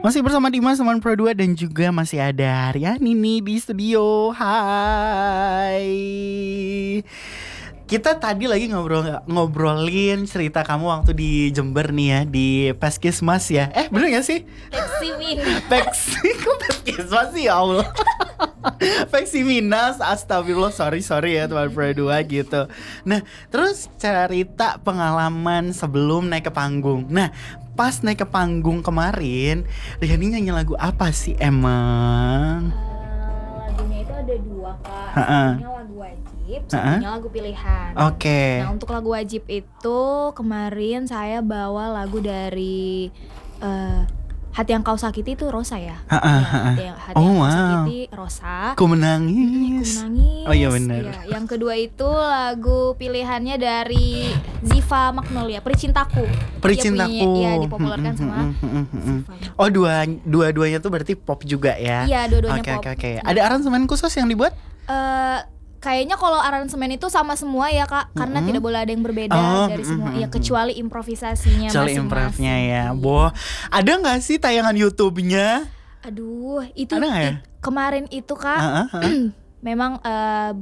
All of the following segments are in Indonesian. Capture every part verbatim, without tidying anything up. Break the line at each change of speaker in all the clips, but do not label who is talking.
Masih bersama Dimas teman Pro dua dan juga masih ada Riani nih di studio. Hai. Kita tadi lagi ngobrol ngobrolin cerita kamu waktu di Jember nih ya, di Peskesmas ya. Eh bener gak sih?
Peksimin.
Peksi, kok Peskesmas sih ya Allah. Peksiminas, astagfirullah, sorry sorry ya teman Pro dua gitu. Nah terus cerita pengalaman sebelum naik ke panggung. Nah pas naik ke panggung kemarin, Riani nyanyi lagu apa sih emang?
Uh, lagunya itu ada dua kak.
Ha-ha.
Satunya lagu wajib, satunya lagu pilihan.
Oke. Okay.
Nah untuk lagu wajib itu kemarin saya bawa lagu dari uh, Hati Yang Kau Sakiti itu Rosa ya.
Ha-ha.
Ya hati yang, hati
Oh,
yang Kau
wow.
Sakiti Rosa.
Ku menangis.
Ku menangis.
Oh iya benar.
Ya, yang kedua itu lagu pilihannya dari Ziva Magnolia, Pericintaku.
Pericintaku.
Iya dipopulerkan sama
Ziva. Oh dua dua-duanya tuh berarti pop juga ya?
Iya dua-duanya
okay,
pop.
Oke oke oke. Ada aransemen khusus yang dibuat?
Uh, Kayaknya kalau aransemen itu sama semua ya kak, karena
Mm-hmm.
tidak boleh ada yang berbeda
oh,
dari semua,
mm-hmm.
ya kecuali improvisasinya
kecuali
masing-masing.
improvnya ya, boh. Ada nggak sih tayangan YouTube-nya?
Aduh, itu
Ada nggak ya?
it, kemarin itu kak,
Uh, uh, uh.
memang uh,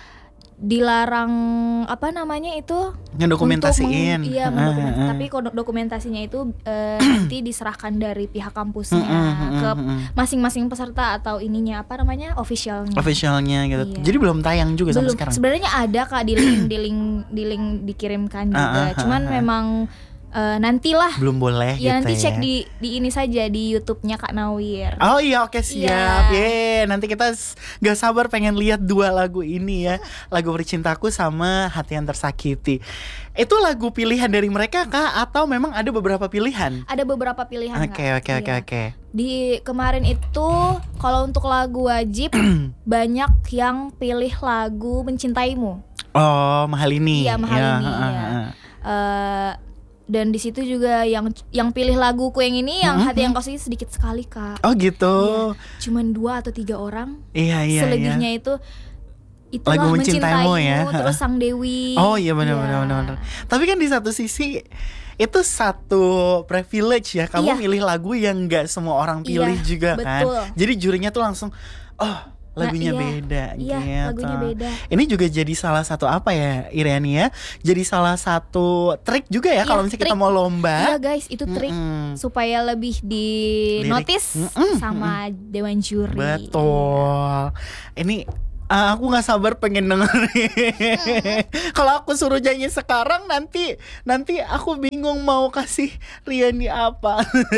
dilarang apa namanya itu
Ngedokumentasiin.
meng- iya
Uh,
mendokumentasi.
uh, uh.
Tapi kalau dokumentasinya itu uh, nanti diserahkan dari pihak kampusnya
Mm, mm, mm,
ke
mm, mm.
masing-masing peserta atau ininya apa namanya officialnya.
Officialnya gitu.
Iya.
Jadi belum tayang juga
Belum,
sampai sekarang.
sebenarnya ada kak di link di link di link dikirimkan juga,
Ah, ah, ah,
cuman
ah.
memang uh, nantilah
Belum boleh
ya
gitu
nanti
ya.
cek di di ini saja di YouTube-nya Kak Nawir.
Oh iya oke siap.
Iya.
Yeay, nanti kita s- gak sabar pengen lihat dua lagu ini ya. Lagu Pericintaku sama Hati Yang Tersakiti. Itu lagu pilihan dari mereka kah atau memang ada beberapa pilihan?
Ada beberapa pilihan
Oke
Kak.
oke oke
Iya.
oke.
Di kemarin itu kalau untuk lagu wajib banyak yang pilih lagu Mencintaimu.
Oh, Mahal Ini.
Iya, Mahal
Ya,
Ini,
ah,
ya.
ah, ah.
Eh, dan di situ juga yang yang pilih laguku yang ini yang
Mm-mm.
Hati Yang Kau Sakiti sedikit sekali Kak.
Oh gitu.
Iya, cuman dua atau tiga orang.
Iya iya
Selebihnya
iya.
itu itulah
Lagu Mencintaimu ya.
terus Sang Dewi.
Oh iya benar
Iya.
benar benar benar. Tapi kan di satu sisi itu satu privilege ya, kamu
Iya.
pilih lagu yang nggak semua orang pilih
Iya,
juga kan.
betul.
Jadi jurinya tuh langsung oh lagunya
Nah, iya.
beda
Iya,
gitu.
lagunya beda.
Ini juga jadi salah satu apa ya Iriani ya? Jadi salah satu trik juga ya
Iya,
kalau misalnya kita
trik.
mau lomba.
Iya guys, itu trik
Mm-mm.
supaya lebih di
Lirik.
notice
Mm-mm,
sama dewan juri.
Betul. Ini uh, aku nggak sabar pengen dengerin. Kalau aku suruh nyanyi sekarang nanti nanti aku bingung mau kasih Riani apa.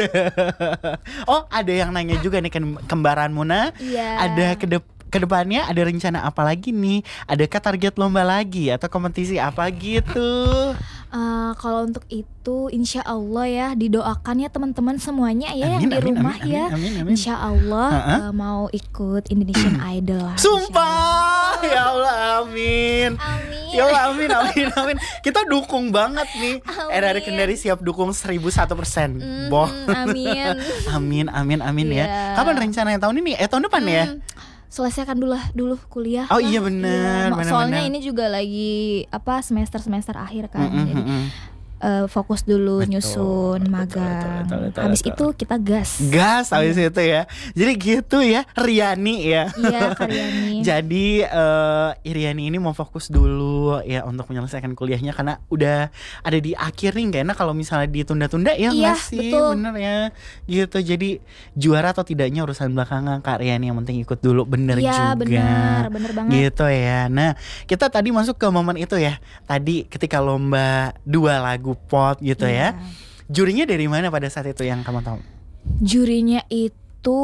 Oh ada yang nanya juga nih kem- kembaran Muna.
Iya.
Ada kedep kedepannya ada rencana apa lagi nih? Adakah target lomba lagi atau kompetisi apa gitu?
Eh, kalau untuk itu insya Allah ya didoakan ya teman-teman semuanya ya
Amin,
yang di
amin,
rumah
amin,
ya.
amin, amin, amin.
Insya Allah
Ha-ha.
eh, mau ikut Indonesian Idol lah.
Sumpah, ya Allah, amin.
Amin.
Ya Allah, amin, amin, amin. Kita dukung banget nih.
Amin.
Era dari Kendari siap dukung seribu satu persen.
Mm,
Boh.
Amin.
Amin, amin, amin ya.
Iya.
Kapan rencananya tahun ini? Eh tahun depan ya?
Hmm, selesaikan dulu dulu kuliah.
Oh
lah.
iya, benar,
Iya,
benar,
soalnya
benar.
ini juga lagi apa semester semester akhir kan.
Mm-mm,
Jadi
mm-mm.
eh, fokus dulu
Betul,
nyusun
betul,
magang.
betul, betul,
Habis
betul.
itu kita gas.
Gas habis itu ya. Jadi gitu ya, Riani ya.
Iya Karyani.
Jadi eh Iriani ini mau fokus dulu ya untuk menyelesaikan kuliahnya karena udah ada di akhir nih, nggak enak kalau misalnya ditunda-tunda ya
Iya,
nggak sih,
betul.
bener ya gitu. Jadi juara atau tidaknya urusan belakangan Kak Riani, yang penting ikut dulu, bener
Iya
juga.
benar, benar banget.
Gitu ya. Nah kita tadi masuk ke momen itu ya. Tadi ketika lomba dua lagu pop gitu
Iya.
ya. Jurinya dari mana pada saat itu yang kamu tahu?
Jurinya itu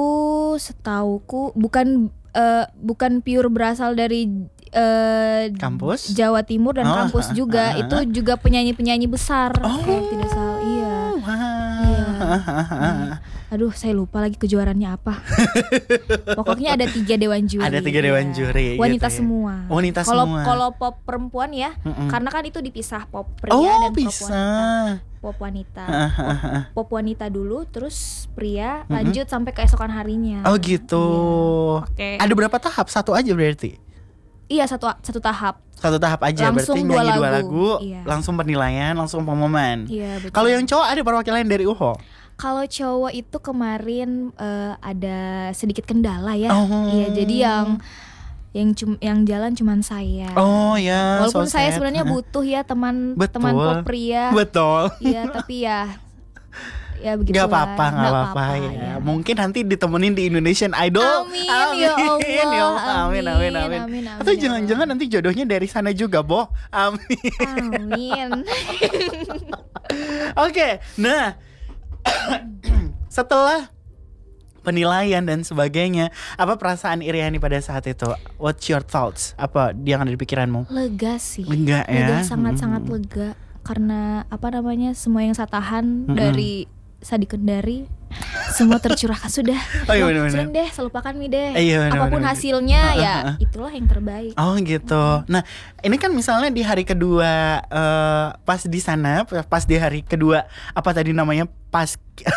setauku bukan eh, bukan pure berasal dari eh,
Kampus?
Jawa Timur dan
Oh,
kampus
ah,
juga.
ah, ah.
Itu juga penyanyi-penyanyi besar.
Oh.
Kalau tidak salah. Iya. Iya. Aduh, saya lupa lagi kejuaraannya apa. Pokoknya ada tiga dewan juri.
Ada tiga dewan
Iya.
juri,
Wanita
gitu ya.
semua.
Wanita
Kalau
semua.
kalau pop perempuan ya,
Mm-mm.
karena kan itu dipisah pop pria
Oh
dan pop
bisa.
wanita. Pop wanita. Pop, pop wanita dulu, terus pria,
Mm-mm.
lanjut sampai keesokan harinya.
Oh gitu.
Oke.
Ada berapa tahap? Satu aja berarti?
Iya satu satu tahap.
Satu tahap aja.
Langsung
berarti
dua
nyanyi dua
lagu.
lagu,
Iya.
langsung penilaian, langsung pengumuman.
Iya betul.
Kalau yang cowok ada perwakilan dari U H O?
Kalau cowok itu kemarin eh, ada sedikit kendala ya.
Oh.
Iya, jadi yang yang cum, yang jalan cuman saya.
Oh ya.
Walaupun
so
saya
sad.
sebenarnya butuh ya teman
Betul.
teman pop pria.
Betul.
Iya, tapi ya ya begitu.
Gak apa-apa, gak apa-apa ya. Mungkin nanti ditemenin di Indonesian Idol.
Amin, ya Allah.
Ya Allah. Amin, amin, amin.
Amin, amin,
Atau
amin,
jangan-jangan nanti jodohnya dari sana juga, Bo. Amin.
Amin.
Oke, nah setelah penilaian dan sebagainya, apa perasaan Iriani pada saat itu? What's your thoughts? Apa yang ada di pikiranmu?
Lega sih.
Lega ya.
Lega, sangat-sangat lega karena apa namanya, semua yang saya tahan
Mm-mm.
dari Sadi Kendari semua tercurahkan sudah.
Oh iya,
Wah,
bener-bener.
sudah deh, saya lupakan Mi deh.
Eh, iya, bener-bener.
Apapun hasilnya
Ah, ah,
ya
ah.
itulah yang terbaik.
Oh gitu. Nah ini kan misalnya di hari kedua eh, pas di sana, pas di hari kedua apa tadi namanya pas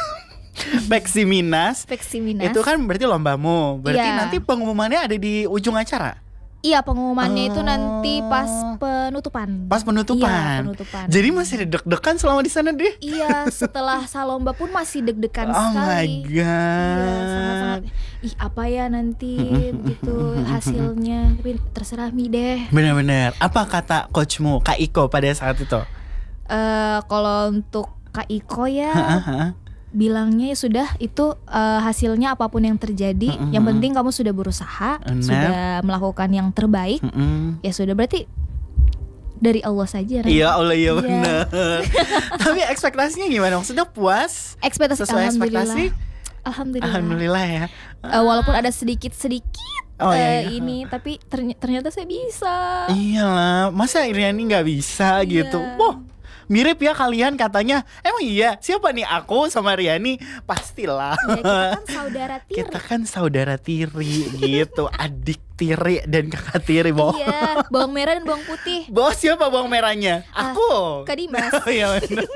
Peksiminas.
Peksiminas.
Itu kan berarti lombamu. Berarti
Iya.
nanti pengumumannya ada di ujung acara.
Iya, pengumumannya itu
Oh.
nanti pas penutupan.
Pas penutupan.
Iya, penutupan.
Jadi masih deg-degan selama di sana deh.
Iya, setelah salomba pun masih deg-degan
Oh my
sekali.
god.
Iya, sangat-sangat. Ih, apa ya nanti begitu hasilnya. Tapi terserah Mi deh.
Benar-benar. Apa kata coachmu Kak Iko pada saat itu?
Eh kalau untuk Kak Iko ya
Hah?
bilangnya ya sudah itu eh, hasilnya apapun yang terjadi,
Mm-mm.
yang penting kamu sudah berusaha,
Benar.
sudah melakukan yang terbaik.
Mm-mm.
Ya sudah, berarti dari Allah saja. Ren.
Iya, Allah ya
Iya.
benar. Tapi ekspektasinya gimana? Maksudnya puas?
Ekspektasi,
Sesuai ekspektasi?
alhamdulillah. Alhamdulillah.
Alhamdulillah ya.
Eh, walaupun ada sedikit-sedikit
Oh,
eh,
iya, iya.
ini, tapi terny- ternyata saya bisa.
Iyalah, masa Iriani nggak bisa
Iya.
gitu? Wah, mirip ya kalian katanya. Emang iya, siapa nih aku sama Riani? Pastilah.
Ya, kita kan saudara tiri.
Kita kan saudara tiri gitu, adik tiri dan kakak tiri, Bo.
Iya, bawang merah dan bawang putih.
Bos siapa bawang merahnya?
Ah,
Aku.
Kak Dimas.
Oh iya benar.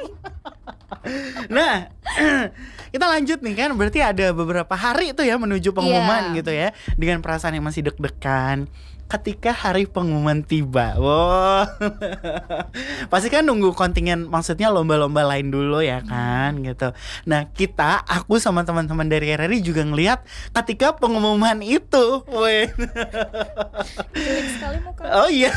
Nah, kita lanjut nih kan, berarti ada beberapa hari tuh ya menuju pengumuman
Iya.
gitu ya, dengan perasaan yang masih deg-degan. Ketika hari pengumuman tiba, wow, pasti kan nunggu kontingen, maksudnya lomba-lomba lain dulu ya kan, gitu. Nah kita, aku sama teman-teman dari R R I juga ngelihat ketika pengumuman itu, weh.
Jelek sekali muka.
Oh iya,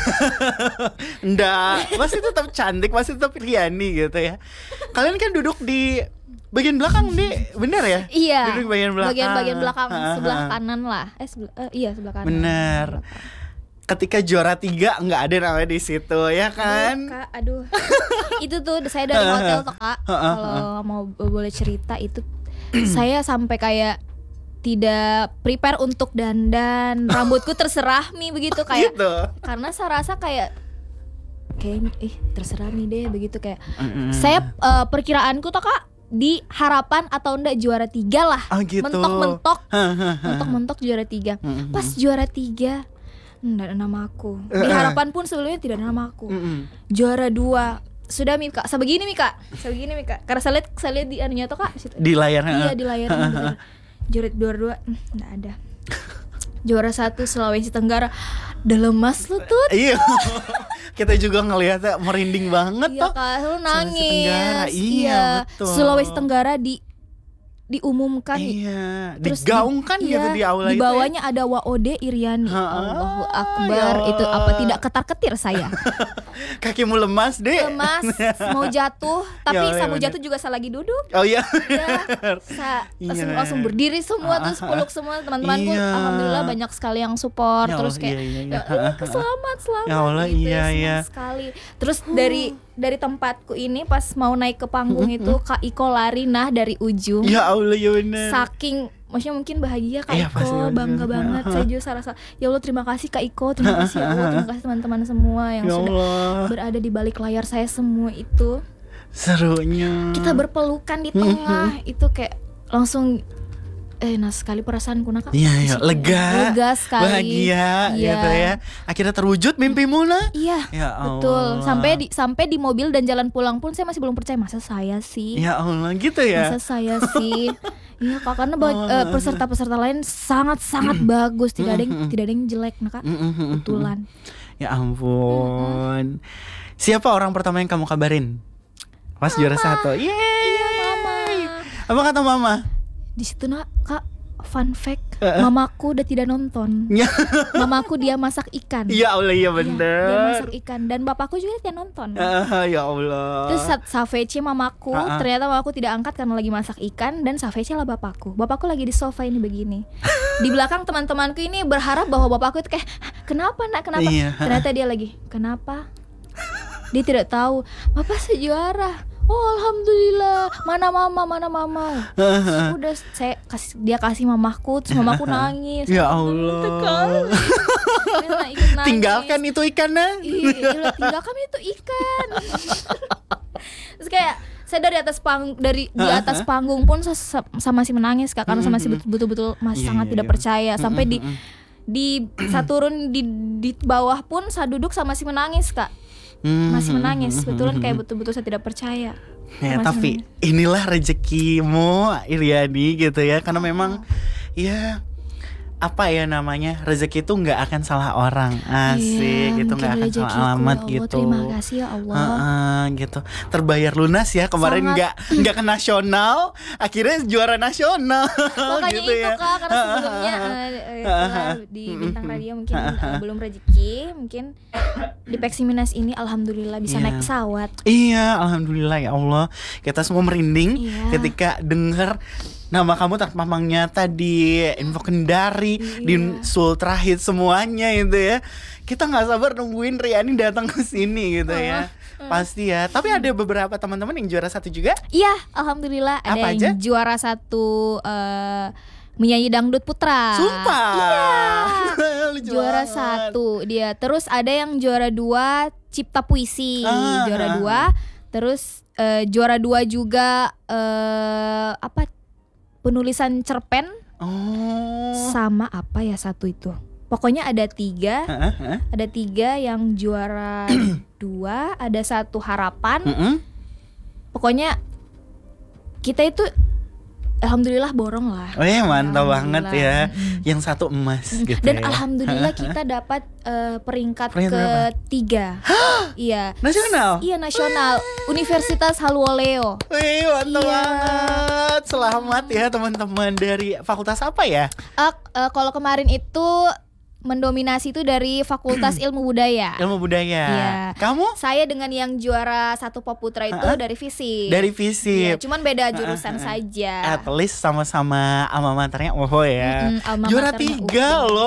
enggak, masih tetap cantik, masih tetap Riani gitu ya. Kalian kan duduk di bagian belakang deh, bener ya?
Iya.
Duduk bagian belakang.
Bagian-bagian belakang
Ha-ha.
sebelah kanan lah. Eh sebelah, eh, iya sebelah kanan.
Bener. Ketika juara tiga nggak ada namanya di situ ya kan?
Aduh, Kak, aduh. Itu tuh saya dari hotel tuh Kak. Kalau mau boleh cerita itu saya sampai kayak tidak prepare untuk dandan, rambutku terserah Mi begitu kayak.
Gitu.
Karena saya rasa kayak kayak eh terserah Mi deh begitu kayak.
Mm-mm.
Saya eh, perkiraanku tuh Kak di harapan atau enggak juara tiga lah.
Oh gitu.
Mentok-mentok,
Hahaha.
mentok-mentok juara tiga.
Mm-mm.
Pas juara tiga enggak ada nama aku. Di harapan pun sebelumnya tidak ada nama aku.
Mm-mm.
Juara dua sudah Mi Kak, sebegini Mi Kak, sebegini Mi Kak. Karena saya lihat saya lihat di anunya tuh Kak, situ.
Di layar.
Iya di layar. Juara juara dua enggak ada. Juara satu Sulawesi Tenggara. Udah lemas lu tuh.
Iya. Kita juga ngelihatnya merinding banget
Iya
tuh.
Kak, lu
Sulawesi
nangis.
Tenggara, iya, betul.
Sulawesi Tenggara di diumumkan
Iya,
terus di-
digaungkan gitu
iya,
di aula
di
itu.
bawahnya ada Waode Iriani.
Ha,
Allahu
ya
Akbar.
Allah.
Itu apa tidak ketar-ketir saya.
Ya. Kakimu lemas deh.
Lemas, mau jatuh, tapi
Ya,
saya mau
bener.
jatuh juga saya lagi duduk.
Oh iya.
Ya, saya
Iya.
langsung, langsung berdiri semua terus peluk semua teman-temanku.
Iya.
Alhamdulillah banyak sekali yang support.
Ya
Terus
Allah,
kayak
iya, iya, iya.
ya Allah, selamat selamat.
Ya Allah,
gitu,
iya,
senang
iya.
sekali. Terus dari dari tempatku ini pas mau naik ke panggung itu Kak Iko lari nah dari ujung.
Ya Allah ya benar.
Saking maksudnya mungkin bahagia Kak
Iya,
Iko,
pasti bener.
bangga banget. Saya juga rasa ya Allah terima kasih Kak Iko, terima kasih ya Allah, terima kasih teman-teman semua yang
Ya
sudah
Allah.
berada di balik layar saya semua itu.
Serunya.
Kita berpelukan di tengah itu kayak langsung eh nah sekali perasaanku nak.
Iya, iya, lega,
lega sekali,
bahagia
iya.
gitu ya. Akhirnya terwujud mimpimu nah.
Iya,
Ya Allah.
betul. Sampai di sampai di mobil dan jalan pulang pun saya masih belum percaya masa saya sih.
Ya Allah gitu ya.
Masa saya sih. Iya Kak, karena ba- eh, peserta-peserta lain sangat-sangat bagus, tidak ada yang tidak ada yang jelek nah Kak. Kebetulan.
Ya ampun. Siapa orang pertama yang kamu kabarin? Pas juara satu. Yeay.
Iya Mama.
Apa kata mama?
Di situ nak Kak, fun fact, mamaku udah tidak nonton. Mamaku dia masak ikan.
Ya Allah, iya
Iya,
bener.
dia masak ikan dan bapakku juga tidak nonton.
Ah, ya Allah.
Terus saat Savece mamaku,
Ah, ah.
ternyata mamaku tidak angkat karena lagi masak ikan dan Savece lah bapakku. Bapakku lagi di sofa ini begini. Di belakang teman-temanku ini berharap bahwa bapakku itu kayak, kenapa nak, kenapa?
Iya.
Ternyata dia lagi, kenapa? Dia tidak tahu. Bapak sejuara. Oh alhamdulillah. Mana mama, mana mama. Udah saya kasih, dia kasih mamaku, terus mamaku nangis.
Ya Allah.
Dia ikut nangis.
Tinggalkan itu ikannya.
Iya, tinggalkan itu ikan. Terus kayak saya dari atas panggung, dari di atas panggung pun saya, saya masih menangis Kak, karena saya masih betul-betul masih
Iya,
sangat
iya,
tidak
iya.
percaya. Sampai di di saya turun di di bawah pun saya duduk saya masih menangis Kak. Masih menangis, betulan kayak betul-betul saya tidak percaya.
Ya,
Masih
tapi
menangis.
inilah rezekimu Iriani gitu ya. Karena memang ya apa ya namanya, rezeki itu nggak akan salah orang, asik
Iya,
gitu,
mungkin
nggak akan salah
rezekiku,
alamat
ya Allah,
gitu.
terima kasih ya Allah.
Heeh, gitu, terbayar lunas ya kemarin,
Sangat.
nggak nggak ke nasional, akhirnya juara nasional.
Makanya
gitu
itu
ya.
Kak, karena sebelumnya eh, eh, itulah di bintang radio mungkin eh, belum rezeki, mungkin di Peksiminas ini alhamdulillah bisa
Iya.
naik pesawat.
Iya, alhamdulillah ya Allah. Kita semua merinding
Iya.
ketika dengar nama kamu terpampang nyata di Info Kendari, di
Iya.
Sultra Hit semuanya itu ya. Kita nggak sabar nungguin Riani datang ke sini gitu ya. Pasti ya. Tapi ada beberapa teman-teman yang juara satu juga.
Iya, alhamdulillah ada
Apa
yang
aja?
juara satu eh, menyanyi dangdut putra.
Sumpah.
Iya.
Lucu
Juara
banget.
satu dia. Terus ada yang juara dua cipta puisi,
Ah,
juara
ah,
dua. Terus eh, juara dua juga eh, apa? Penulisan cerpen
Oh.
sama apa ya satu itu. Pokoknya ada tiga,
Heeh, heeh.
ada tiga yang juara dua, ada satu harapan.
Mm-mm.
Pokoknya kita itu alhamdulillah borong lah.
Oh ya, mantap
Alhamdulillah.
banget ya.
Mm-mm.
Yang satu emas gitu
Dan
ya.
alhamdulillah kita dapat eh, peringkat
Peringkat berapa?
ketiga. Iya.
Nasional.
Iya nasional. Universitas Haluoleo.
Wih, mantap
Iya.
banget. Selamat ya teman-teman dari fakultas apa ya?
Eh, eh, kalau kemarin itu mendominasi itu dari Fakultas Ilmu Budaya.
Ilmu budaya.
Iya.
Kamu
Saya dengan yang juara satu Pop Putra itu
Ha-ha.
dari fisik.
dari
Iya,
FISIP.
cuman beda jurusan saja.
At least sama-sama alma maternya oh ya.
Mm-mm, alma
Juara
maternya
tiga
U U.
loh.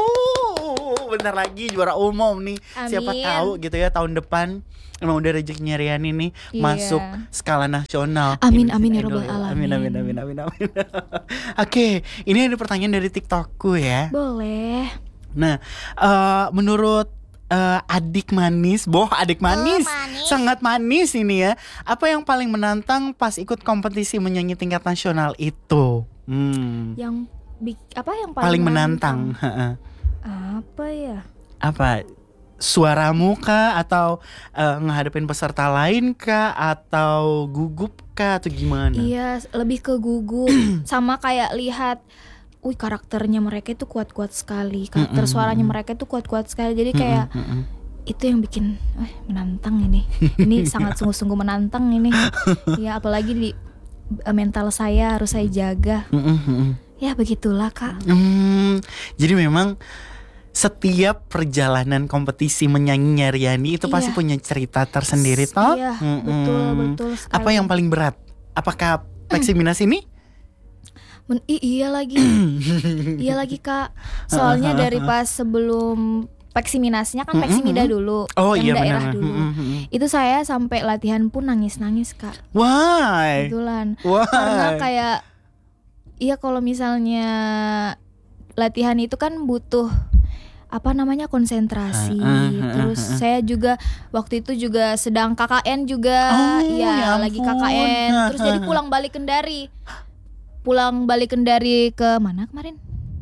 Uh, bentar lagi juara umum nih. Siapa
Amin.
tahu gitu ya tahun depan emang udah rezekinya Riani nih
Iya.
masuk skala nasional.
Amin,
Indonesian
amin, ya
Idol
Rabbal
Amin amin amin amin amin. Oke, ini ada pertanyaan dari TikTokku ya.
Boleh.
Nah, eh, menurut eh, adik manis, boh adik manis,
manis.
sangat manis ini ya. Apa yang paling menantang pas ikut kompetisi menyanyi tingkat nasional itu? Hmm,
Yang bik- apa yang paling,
paling menantang. Heeh.
Apa ya?
Apa? Suaramu kah? Atau eh, ngehadapin peserta lain kah? Atau gugup kah? Atau gimana?
Iya, lebih ke gugup. Sama kayak lihat, wih karakternya mereka itu kuat-kuat sekali. Karakter
Mm-mm.
suaranya mereka itu kuat-kuat sekali. Jadi kayak
Mm-mm, mm-mm.
itu yang bikin eh, menantang ini. Ini sangat sungguh-sungguh menantang ini. Ya apalagi di eh, mental saya harus saya jaga.
Mm-mm, mm-mm.
Ya begitulah Kak.
Hmm, jadi memang setiap perjalanan kompetisi menyanyinya Riani itu pasti
Iya.
punya cerita tersendiri toh?
Iya,
Mm-mm.
betul betul sekali.
Apa yang paling berat? Apakah Peksiminas ini?
Men- i- iya lagi. Iya lagi Kak. Soalnya dari pas sebelum Peksiminasnya kan Peksimida dulu.
Oh iya
yang daerah
benar.
dulu.
Mm-mm.
Itu saya sampai latihan pun nangis-nangis Kak.
Why?
Kebetulan.
Why?
Karena kayak iya kalau misalnya latihan itu kan butuh apa namanya konsentrasi.
Ah, ah, ah,
Terus
ah, ah.
saya juga waktu itu juga sedang K K N juga.
Oh,
Iya,
ya
lagi K K
ampun.
N. Terus jadi pulang balik Kendari. Pulang balik Kendari ke mana kemarin?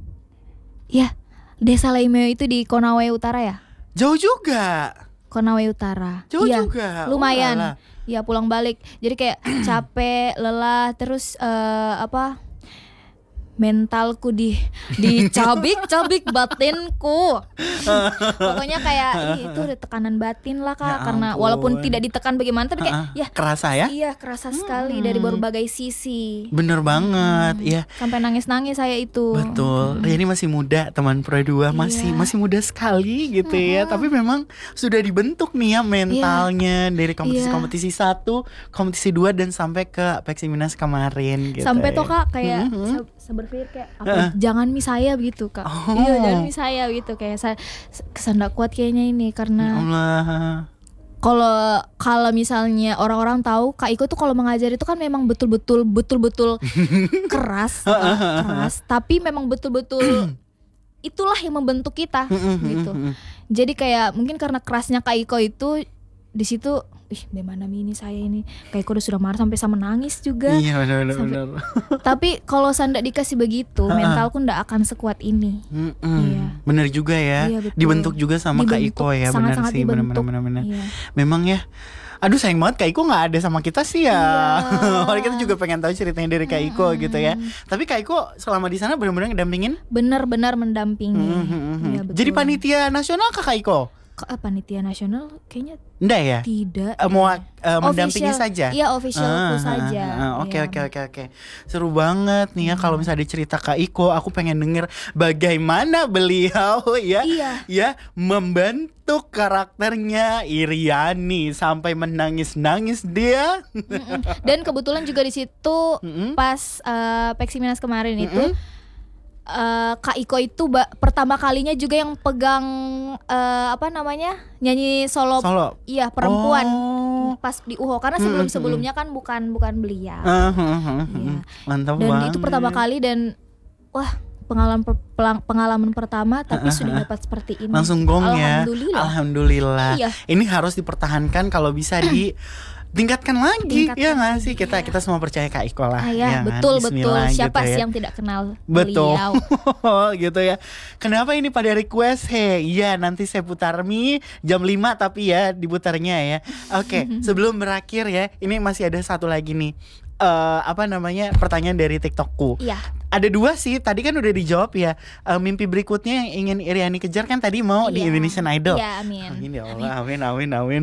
Ya, Desa Laimeo itu di Konawe Utara ya?
Jauh juga.
Konawe Utara.
Jauh
Iya,
juga. Oh,
lumayan.
alah.
Ya pulang balik. Jadi kayak capek, lelah, terus eh, apa? mentalku di dicabik-cabik batinku. Pokoknya kayak ih, itu ada tekanan batin lah Kak,
Ya
karena
ampun.
walaupun tidak ditekan bagaimana tapi kayak ya
Kerasa ya?
iya kerasa sekali dari berbagai sisi.
Bener banget, ya.
Sampai nangis-nangis saya itu.
Betul, Riani masih muda, teman Pro dua masih
Iya.
masih muda sekali gitu ya. Tapi memang sudah dibentuk nih ya mentalnya dari kompetisi-kompetisi satu, kompetisi dua dan sampai ke Peksiminas kemarin gitu.
Sampai
ya.
tuh Kak kayak
Mhm.
se- se- berpikir kayak apa, jangan mi saya begitu Kak.
Oh.
Iya jangan mi saya gitu kayak saya kesan kuat kayaknya ini
Ya
karena
Allah.
kalau kalau misalnya orang-orang tahu Kak Iko tuh kalau mengajar itu kan memang betul-betul betul-betul keras, Kak, keras, tapi memang betul-betul itulah yang membentuk kita gitu. Jadi kayak mungkin karena kerasnya Kak Iko itu di situ, ih bagaimana ini saya ini Kak Iko udah sudah marah sampai sama nangis juga.
Iya benar
Sampai-
benar.
Tapi kalau Sanda dikasih begitu, mentalku ndak akan sekuat ini. Iya.
Bener juga ya.
Iya, betul.
Dibentuk juga sama Kak
Dibentuk,
Iko ya, benar
sangat-sangat
sih, benar
dibentuk.
benar benar.
Iya.
Memang ya. Aduh sayang banget Kak Iko gak ada sama kita sih ya.
Iya.
Padahal kita juga pengen tahu ceritanya dari Kak Iko gitu ya. Tapi Kak Iko selama di sana benar-benar ngedampingin.
Benar-benar mendampingi. Iya, betul.
Jadi panitia nasional Kak Iko?
K- panitia nasional kayaknya
Enggak ya?
tidak.
Eh, mau eh, mendampingi
Official.
saja.
Iya, officialku
Ah,
saja.
ah, ah, Oke
Iya.
oke oke oke. Seru banget nih ya kalau misalnya cerita Kak Iko, aku pengen denger bagaimana beliau ya
Iya.
ya membentuk karakternya Iriani sampai menangis-nangis dia.
Mm-mm. Dan kebetulan juga di situ
Mm-mm.
pas uh, Peksiminas kemarin itu uh, Kak Iko itu ba- pertama kalinya juga yang pegang uh, apa namanya nyanyi solo,
Solo.
iya perempuan
Oh.
pas di U H O karena
Mm-mm.
sebelum sebelumnya kan bukan bukan beliau.
Ah, ah, ah, ah.
Iya.
Mantap
Dan
banget.
itu pertama kali dan wah pengalaman per- pelang- pengalaman pertama tapi sudah dapat seperti ini.
Langsung gong ya.
Alhamdulillah.
Alhamdulillah.
Iya.
Ini harus dipertahankan kalau bisa di tingkatkan lagi.
Tingkatkan
Ya nggak
lagi,
sih kita
iya.
kita semua percaya Kak Iko lah.
Ah, ya,
ya kan?
betul betul.
Bismillah
Siapa
gitu
sih
ya.
yang tidak kenal
Betul.
beliau?
gitu ya. Kenapa ini pada request? He, iya nanti saya putar mie jam lima tapi ya diputarnya ya. Oke, sebelum berakhir ya, ini masih ada satu lagi nih. Eh, apa namanya pertanyaan dari TikTokku.
Iya.
Ada dua sih, tadi kan udah dijawab ya. Eh, mimpi berikutnya yang ingin Iriani kejar kan tadi mau di
Iya.
Indonesian Idol.
Iya, amin.
Amin ya Allah, amin amin amin.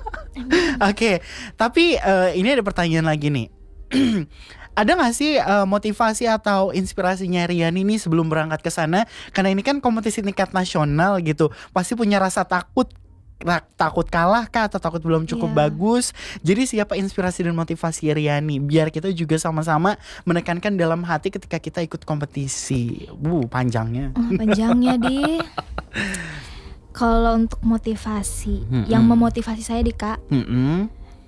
Oke, tapi eh, ini ada pertanyaan lagi nih. Ada gak sih eh, motivasi atau inspirasinya Riani nih sebelum berangkat ke sana? Karena ini kan kompetisi tingkat nasional gitu, pasti punya rasa takut. Ra- takut kalah kah atau takut belum cukup
Iya.
bagus. Jadi siapa inspirasi dan motivasi Riani biar kita juga sama-sama menekankan dalam hati ketika kita ikut kompetisi. Bu, panjangnya.
Oh, panjangnya di. Kalau untuk motivasi,
Mm-mm.
yang memotivasi saya di Kak
Mm-mm.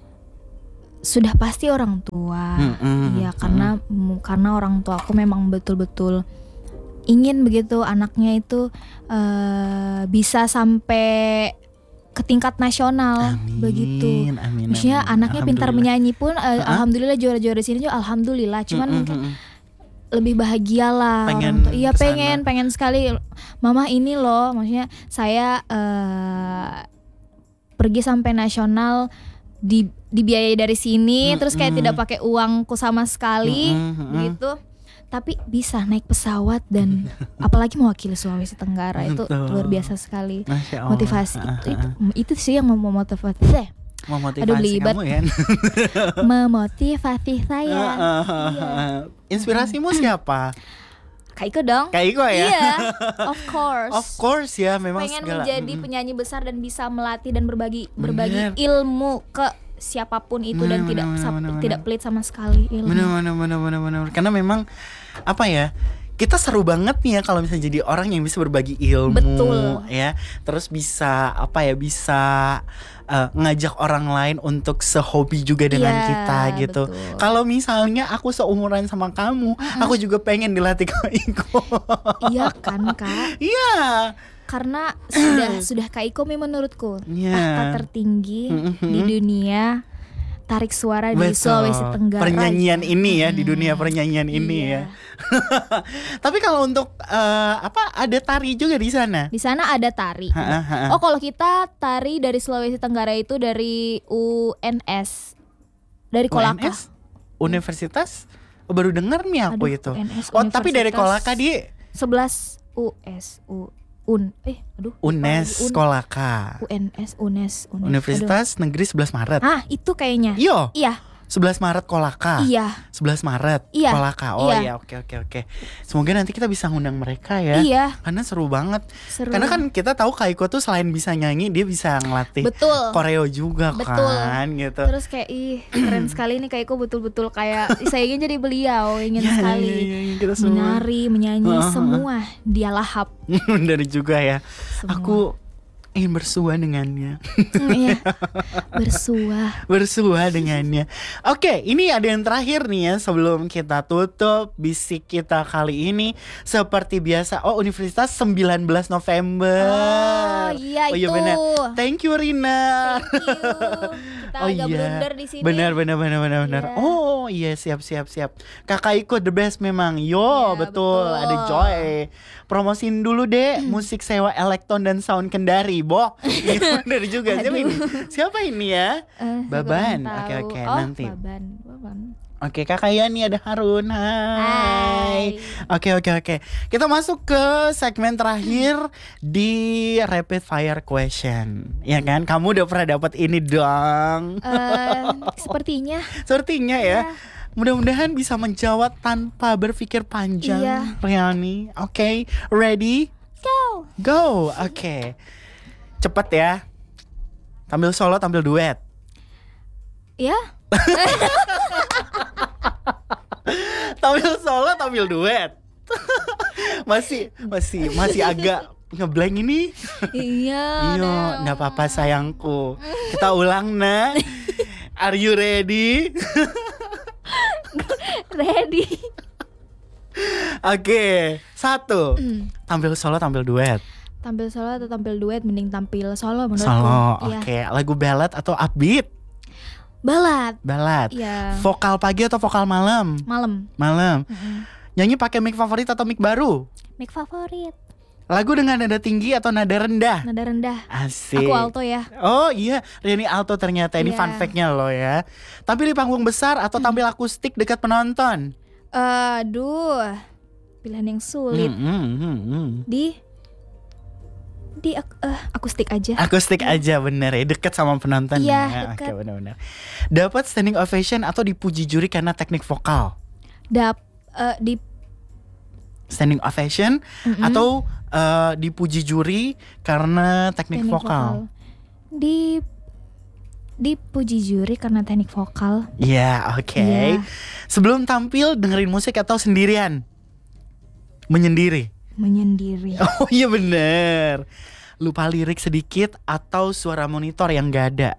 sudah pasti orang tua.
Mm-mm.
Iya, karena mm, karena orang tua aku memang betul-betul ingin begitu anaknya itu eh, bisa sampai ke tingkat nasional
Amin,
begitu.
amin,
Maksudnya
amin.
anaknya pintar
Alhamdulillah.
menyanyi pun eh, alhamdulillah juara-juara di sini juga alhamdulillah. Cuman
Mm-mm,
mungkin
mm-mm.
lebih bahagia lah
Pengen
orang tua. Iya
kesana.
pengen pengen sekali. Mama ini loh, maksudnya saya eh, pergi sampai nasional di dibiayai dari sini,
Mm-mm.
terus kayak tidak pakai uangku sama sekali
Mm-mm, mm-mm.
gitu. Tapi bisa naik pesawat dan apalagi mewakili Sulawesi Tenggara itu
Betul.
luar biasa sekali.
Masya Allah.
Motivasi
Ah,
itu,
ah,
itu
ah.
itu sih yang memotivasi saya.
Memotivasi
Aduh, belibet.
kamu ya.
Memotivasi saya.
Ah, ah, ah,
Iya.
ah. Inspirasimu siapa?
Kak Iko dong.
Kak Iko ya?
Iya, of course.
Of course ya, memang
Pengen
segala.
menjadi
Mm-mm.
penyanyi besar dan bisa melatih dan berbagi berbagi
Bener.
ilmu ke siapapun itu
Bener,
dan
bener,
tidak
bener,
sap-
bener,
tidak
bener.
pelit sama sekali ilmu.
Bener bener bener bener bener. Karena memang apa ya? Kita seru banget nih ya kalau misalnya jadi orang yang bisa berbagi ilmu.
Betul.
Ya. Terus bisa apa ya? Bisa eh, ngajak orang lain untuk sehobi juga dengan
Iya,
kita gitu.
betul.
Kalau misalnya aku seumuran sama kamu, aku juga pengen dilatih Kak Iko.
Iya kan Kak?
Iya.
Karena sudah sudah Kak Iko nih menurutku
Iya.
tahta tertinggi
Mhm.
di dunia tarik suara di
Betul.
Sulawesi Tenggara.
Pernyanyian ini ya, di dunia pernyanyian ini
Iya.
ya. Tapi kalau untuk eh, apa ada tari juga di sana?
Di sana ada tari.
Ha, ha, ha.
Oh, kalau kita tari dari Sulawesi Tenggara itu dari U N S. Dari Kolaka.
U N S? Universitas Baru denger nih aku
Aduh,
itu.
U N S,
Oh tapi dari
Universitas
Kolaka di
sebelas U S U Un eh aduh
U N E S
Un-
Kolaka.
U N S U N E S U N E S.
Universitas Negeri sebelas Maret.
Aduh. Ah itu kayaknya.
Yo,
Iya
sebelas Maret Kolaka.
iya
sebelas Maret
Iya.
Kolaka. Oh
Iya.
iya, oke oke oke. Semoga nanti kita bisa ngundang mereka ya.
iya
Karena seru banget.
seru.
Karena kan kita tahu Kaiko tuh selain bisa nyanyi, dia bisa ngelatih
betul.
koreo juga
Betul.
kan gitu.
Terus kayak ih keren sekali nih Kaiko betul-betul kayak saya ingin jadi beliau ingin
Ya,
sekali
ya, ya, ya, kita semua.
menari menyanyi
Uh-huh.
semua dia lahap.
Bener juga ya.
Semua.
Aku ingin bersua dengannya.
Hmm, iya. Bersuah.
Bersua dengannya. Oke, ini ada yang terakhir nih ya sebelum kita tutup bisik kita kali ini. Seperti biasa, oh Universitas sembilan belas November.
Oh iya
Oh,
itu.
iya benar. Thank you Rina.
Thank you. Kita
Oh,
agak
iya.
blunder di sini.
Benar benar benar benar benar.
Iya.
Oh iya siap siap siap. Kakak ikut the best memang. Yo
Iya,
betul.
betul.
Ada Joy. Promosiin dulu deh musik sewa elektron dan sound Kendari, Bo. Iya benar juga. Siapa ini? Siapa ini ya?
Eh, saya
Baban.
kurang
Oke
tahu.
oke
Oh,
nanti.
Baban. Baban.
Oke Kakak Yani ada Harun. Hai.
Hai.
Oke oke oke. Kita masuk ke segmen terakhir di rapid fire question. Ya kan? Kamu udah pernah dapat ini dong.
Eh, sepertinya
Sepertinya ya.
Iya.
Mudah-mudahan bisa menjawab tanpa berpikir panjang.
Iya.
Riani. Oke, ready?
go.
Go. Oke. Cepet ya. Tampil solo, tampil duet.
Ya.
Tampil solo, tampil duet. masih masih masih agak ngeblank ini.
Iya.
Iyo,
dong.
nggak apa-apa sayangku. Kita ulang nah. Are you ready?
Ready.
Oke, satu. Tampil solo, tampil duet.
Tampil solo atau tampil duet? Mending tampil solo menurutku.
Solo,
Iya.
oke. Lagu ballad atau upbeat?
Balad.
Ballad.
Iya.
Vokal pagi atau vokal malam?
Malam.
Malam.
Mm-mm.
Nyanyi pakai mic favorit atau mic baru?
Mic favorit.
Lagu dengan nada tinggi atau nada rendah?
Nada rendah.
Asik.
Aku alto ya.
Oh iya, Riani alto ternyata. Ini
Iya.
fun fact-nya loh ya. Tampil di panggung besar atau tampil akustik dekat penonton?
Aduh. Pilihan yang sulit.
Hmm, hmm, hmm, hmm.
Di di ak- eh, akustik aja.
Akustik aja bener ya, dekat sama penonton
Iya,
ya. Oke
dekat.
benar-benar. Dapat standing ovation atau dipuji juri karena teknik vokal?
Dap eh, di
Standing ovation
Mm-mm.
atau eh, dipuji juri karena teknik,
teknik
vokal?
Di dipuji juri karena teknik vokal.
Iya, oke.
Iya.
Sebelum tampil dengerin musik atau sendirian? Menyendiri.
Menyendiri.
Oh iya bener. Lupa lirik sedikit atau suara monitor yang gak ada?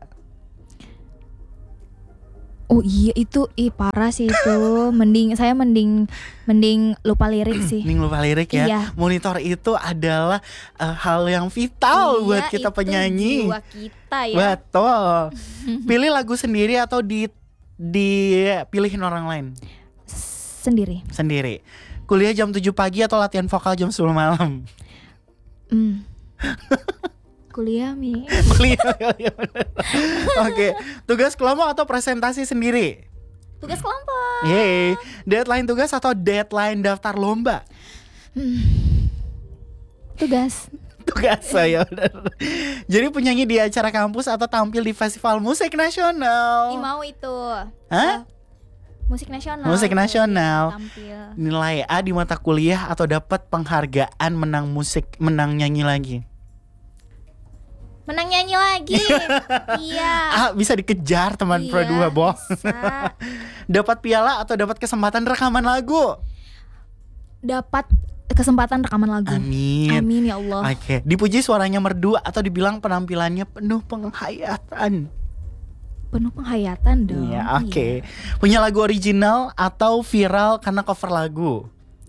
Oh iya itu ih parah sih itu. Mending saya mending mending lupa lirik sih.
Ning lupa lirik ya.
Iya.
Monitor itu adalah eh, hal yang vital buat
Iya,
kita
itu
penyanyi.
jiwa kita ya.
Betul. Pilih lagu sendiri atau di dipilihin orang lain?
Sendiri.
Sendiri. Kuliah jam tujuh pagi atau latihan vokal jam sepuluh malam?
Hmm. Kuliah mi.
Kuliah. Iya, bener. Oke, tugas kelompok atau presentasi sendiri?
Tugas kelompok.
Yeay. Deadline tugas atau deadline daftar lomba?
Hmm. Tugas.
Tugas saya bener. Jadi penyanyi di acara kampus atau tampil di festival musik nasional?
Ih mau itu.
Hah?
Eh, musik nasional.
Musik
itu.
nasional.
Tampil.
Nilai A di mata kuliah atau dapat penghargaan menang musik, menang nyanyi lagi?
Menang nyanyi lagi. Iya.
Ah, bisa dikejar teman
Iya,
Pro dua, Bo.
bisa.
Dapat piala atau dapat kesempatan rekaman lagu?
Dapat kesempatan rekaman lagu.
Amin.
Amin ya Allah.
Oke, dipuji suaranya merdu atau dibilang penampilannya penuh penghayatan?
Penuh penghayatan dong.
Iya, oke. Punya lagu original atau viral karena cover lagu?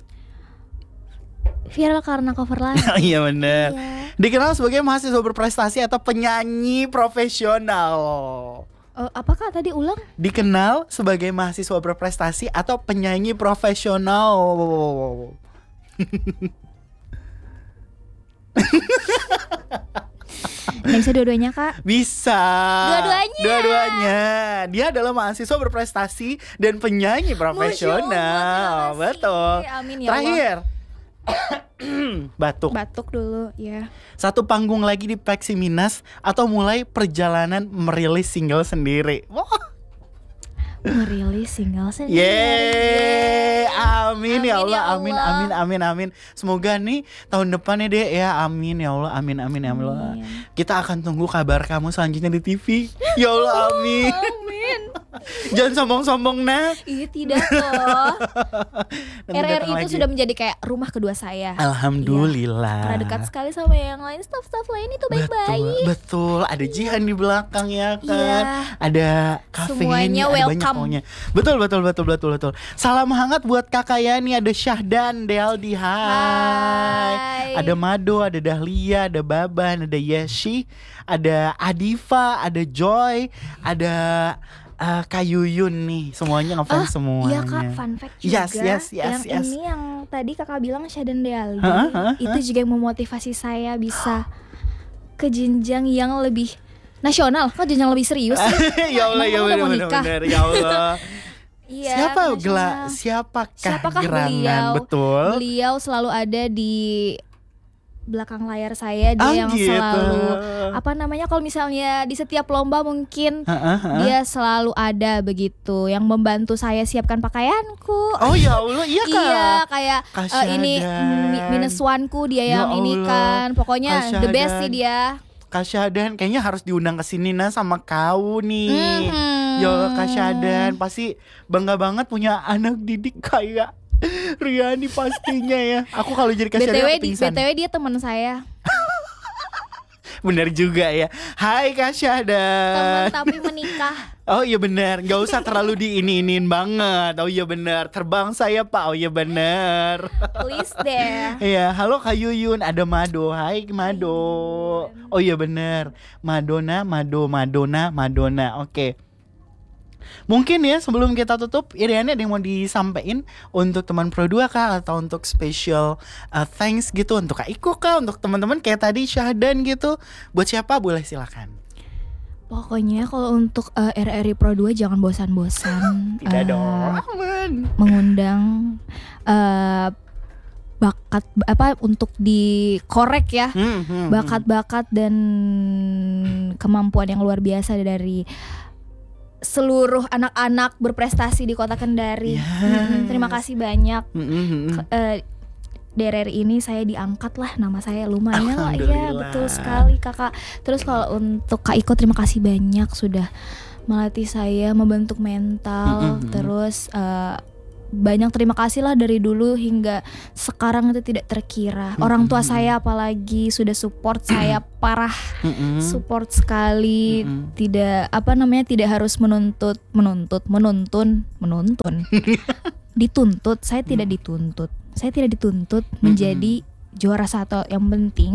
Viral karena cover lagu.
Iya bener.
Iya.
Dikenal sebagai mahasiswa berprestasi atau penyanyi profesional?
Eh, apakah tadi ulang?
Dikenal sebagai mahasiswa berprestasi atau penyanyi profesional?
Nggak bisa dua-duanya Kak?
Bisa.
Dua-duanya.
Dua-duanya. Dia adalah mahasiswa berprestasi dan penyanyi profesional.
Masya Allah,
Betul.
amin ya
Terakhir. Batuk.
Batuk dulu ya.
Satu panggung lagi di Peksi Minas atau mulai perjalanan merilis single sendiri. Wah.
Merilis single sendiri.
Yeay, amin,
Amin
ya Allah,
ya
amin,
Allah.
amin, amin, amin. Semoga nih tahun depannya deh ya, amin ya Allah, amin, amin ya Allah.
Amin.
Kita akan tunggu kabar kamu selanjutnya di T V. Ya Allah, amin.
Amin.
Jangan sombong-sombong nah.
Iya tidak loh.
Nanti
R R
datang
itu
lagi.
sudah menjadi kayak rumah kedua saya.
Alhamdulillah.
Karena dekat sekali sama yang lain, staff-staff lain itu
Betul,
baik-baik.
betul. Ada Jihan di belakang ya kan.
Iya.
Ada kafe
Semuanya
ini, ada banyak
welcome.
pokoknya. Betul, betul, betul, betul, betul. Salam hangat buat Kakak Yani, ada Syahdan, Deldi, hai.
Hai.
Ada Mado, ada Dahlia, ada Baban, ada Yeshi, ada Adifa, ada Joy, ada uh, Kayuyun nih. Semuanya ngefans semuanya.
Iya Kak, fun fact juga.
Yes, yes, yes,
yang
yes.
ini yang tadi Kakak bilang Syahdan Deali,
Hah, hah,
itu juga yang memotivasi saya bisa ke jenjang yang lebih nasional, kok jenjang lebih serius sih?
Ya Allah,
Emang
ya
kamu udah mau
benar,
nikah?
benar, ya Allah.
Iya,
Siapa
ke
gela,
nasional.
siapakah,
Siapakah
gerangan?
beliau?
Betul.
Beliau selalu ada di belakang layar saya, dia
Ah,
yang
gitu.
selalu apa namanya kalau misalnya di setiap lomba mungkin
Ha-ha, ha.
dia selalu ada begitu, yang membantu saya siapkan pakaianku.
Oh ya Allah, iya Kak.
Iya kayak
Kak
eh, ini
Syahdan.
mi- minus one-ku dia
Ya
yang ini
Allah,
kan. Pokoknya
Kak
the best
Syahdan.
sih dia.
Kak Syahdan kayaknya harus diundang ke sini nah sama kau nih.
Mhm.
Ya Allah, Kak Syahdan pasti bangga banget punya anak didik kayak Riani pastinya ya. Aku kalau jadi Kak
B T W
Syahdan aku
di,
pingsan.
B T W dia teman saya.
Bener juga ya. Hai Kak
Teman
Syahdan.
tapi menikah.
Oh iya bener, gak usah terlalu diinin banget. Oh iya bener, terbang saya Pak. Oh iya bener.
Please deh.
Iya, halo Kak Yuyun, ada Mado. Hai Mado. Oh iya bener, Madonna, Mado, Madonna, Madonna. Oke. Mungkin ya sebelum kita tutup, Iriani ada yang mau disampaikan untuk teman Pro dua kah, atau untuk special uh, thanks gitu untuk Kak Iko kah, untuk teman-teman kayak tadi Syahdan gitu. Buat siapa boleh silakan.
Pokoknya kalau untuk uh, R R I Pro dua jangan bosan-bosan.
Tidak
uh,
dong. Aman.
Mengundang uh, bakat apa untuk dikorek ya.
Hmm, hmm, hmm.
Bakat-bakat dan kemampuan yang luar biasa dari seluruh anak-anak berprestasi di Kota Kendari.
Yes.
Mm-mm, terima kasih banyak.
Hmm, hmm, hmm.
Ke- eh, D R R I ini saya diangkat lah, nama saya lumayan lah. Iya
Alhamdulillah.
betul sekali Kakak. Terus kalau untuk Kak Iko, terima kasih banyak sudah melatih saya, membentuk mental.
Mm-mm.
Terus eh, banyak terima kasih lah dari dulu hingga sekarang itu tidak terkira. Orang tua saya apalagi sudah support saya parah,
Mm-mm.
support sekali.
Mm-mm.
Tidak apa namanya tidak harus menuntut, menuntut, menuntun, menuntun. Dituntut, saya tidak dituntut. Saya tidak dituntut menjadi juara satu. Yang penting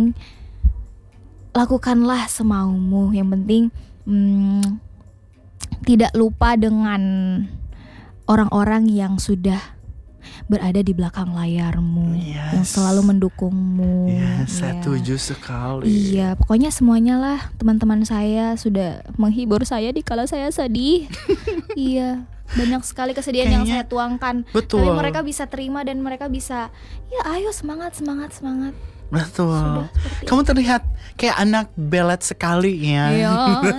lakukanlah semaumu. Yang penting hmm, tidak lupa dengan orang-orang yang sudah berada di belakang layarmu,
Yes.
yang selalu mendukungmu.
Ya,
Iya.
setuju sekali.
Iya, pokoknya semuanya lah, teman-teman saya sudah menghibur saya di kala saya sedih. Iya, banyak sekali kesedihan yang
Kayaknya-
saya tuangkan.
Betul.
Tapi mereka bisa terima dan mereka bisa, ya ayo semangat, semangat, semangat.
Betul.
Sudah seperti
Kamu terlihat kayak anak belet sekali ya.
Iya.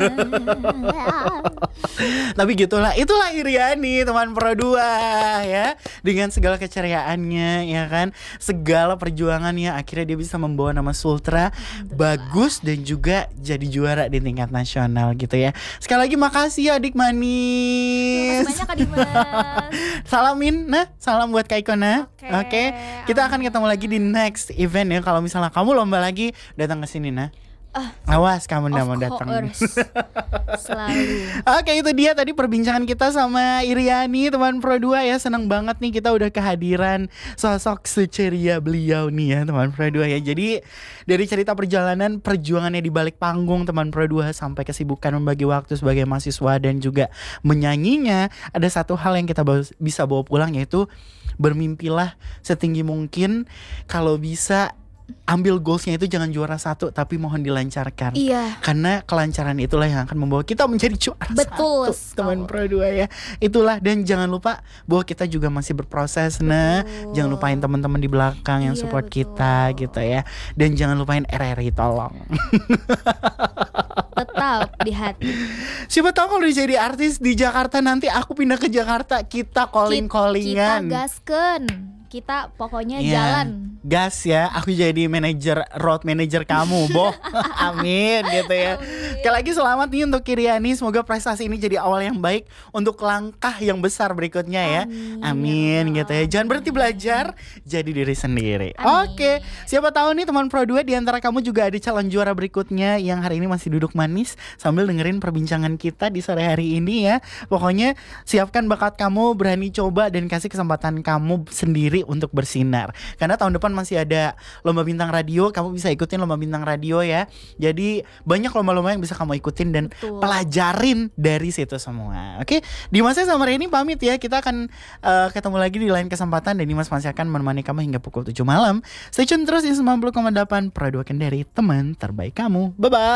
Tapi gitulah, itulah Iriani teman Pro dua ya. Dengan segala keceriaannya ya kan, segala perjuangannya, akhirnya dia bisa membawa nama Sultra bagus dan juga jadi juara di tingkat nasional gitu ya. Sekali lagi makasih ya adik
Terima
manis.
kasih banyak Kak Dimas.
Salamin nah, salam buat Kak Ikona.
Oke,
Oke. Kita akan ketemu lagi di next event ya. Kalau misalnya kamu lomba lagi, datang ke sini nah.
Ah,
Awas kamu nggak
of
mau datang.
course. Selalu.
Oke, itu dia tadi perbincangan kita sama Iriani teman Pro dua ya. Senang banget nih kita udah kehadiran sosok seceria beliau nih ya teman Pro dua ya. Jadi dari cerita perjalanan perjuangannya di balik panggung teman Pro dua sampai kesibukan membagi waktu sebagai mahasiswa dan juga menyanyinya, ada satu hal yang kita bawa- bisa bawa pulang, yaitu bermimpilah setinggi mungkin. Kalau bisa ambil goalsnya itu jangan juara satu, tapi mohon dilancarkan.
Iya.
Karena kelancaran itulah yang akan membawa kita menjadi juara
Betul
satu, teman Pro dua ya. Itulah, dan jangan lupa bahwa kita juga masih berproses. Nah,
Betul.
jangan lupain teman-teman di belakang yang
Iya,
support
betul.
kita gitu ya. Dan jangan lupain R R I, tolong.
Tetap di hati.
Siapa tahu kalau dia jadi artis di Jakarta, nanti aku pindah ke Jakarta, kita calling-callingan.
Kita gasken. Kita pokoknya
Iya,
jalan.
gas ya, aku jadi manajer, road manager kamu, Boh. Amin gitu ya. Sekali lagi selamat nih untuk Iriani, semoga prestasi ini jadi awal yang baik untuk langkah yang besar berikutnya ya. Amin,
Amin.
gitu ya. Jangan berhenti belajar, jadi diri sendiri.
Amin.
Oke, siapa tahu nih teman Pro dua di antara kamu juga ada calon juara berikutnya yang hari ini masih duduk manis sambil dengerin perbincangan kita di sore hari ini ya. Pokoknya siapkan bakat kamu, berani coba, dan kasih kesempatan kamu sendiri untuk bersinar. Karena tahun depan masih ada lomba bintang radio, kamu bisa ikutin lomba bintang radio ya. Jadi banyak lomba-lomba yang bisa kamu ikutin dan
Betul.
pelajarin dari situ semua. Oke, Dimas sama Reni pamit ya. Kita akan uh, ketemu lagi di lain kesempatan, dan Dimas masih akan menemani kamu hingga pukul tujuh malam. Stay tune terus di sembilan puluh koma delapan Pro dua Kendari, teman terbaik kamu. Bye bye.